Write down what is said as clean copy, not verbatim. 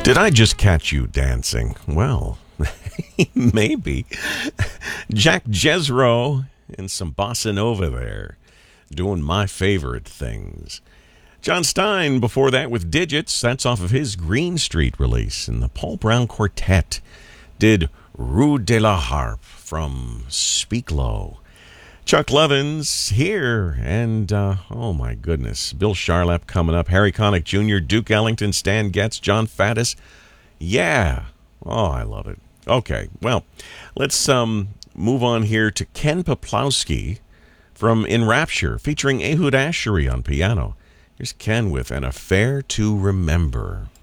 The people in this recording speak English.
Did I just catch you dancing? Well, maybe. Jack Jezro and some bossa nova there, doing my favorite things. John Stein before that with Digits. That's off of his Green Street release. And the Paul Brown Quartet did Rue de la Harpe from Speak Low. Chuck Levin's here, and oh my goodness, Bill Charlap coming up, Harry Connick Jr., Duke Ellington, Stan Getz, John Faddis. Yeah. Oh, I love it. Okay, well, let's move on here to Ken Peplowski from In Rapture, featuring Ehud Asheri on piano. Here's Ken with An Affair to Remember.